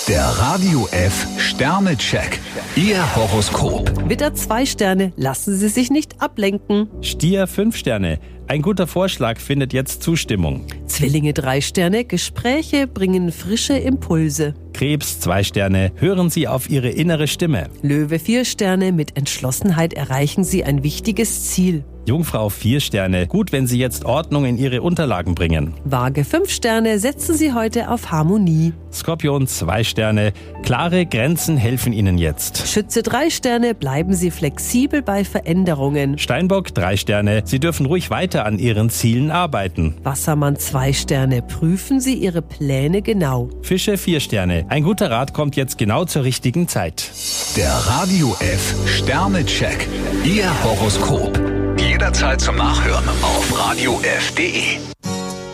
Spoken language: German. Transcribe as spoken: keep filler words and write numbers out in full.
Der Radio F Sternecheck. Ihr Horoskop. Widder zwei Sterne, lassen Sie sich nicht ablenken. Stier fünf Sterne. Ein guter Vorschlag findet jetzt Zustimmung. Zwillinge drei Sterne, Gespräche bringen frische Impulse. Krebs zwei Sterne. Hören Sie auf Ihre innere Stimme. Löwe vier Sterne, mit Entschlossenheit erreichen Sie ein wichtiges Ziel. Jungfrau vier Sterne. Gut, wenn Sie jetzt Ordnung in Ihre Unterlagen bringen. Waage fünf Sterne, setzen Sie heute auf Harmonie. Skorpion zwei Sterne. Klare Grenzen helfen Ihnen jetzt. Schütze drei Sterne, bleiben Sie flexibel bei Veränderungen. Steinbock drei Sterne. Sie dürfen ruhig weiter an Ihren Zielen arbeiten. Wassermann zwei Sterne, prüfen Sie Ihre Pläne genau. Fische vier Sterne. Ein guter Rat kommt jetzt genau zur richtigen Zeit. Der Radio F Sternecheck. Ihr Horoskop. Jederzeit zum Nachhören auf radio f punkt de.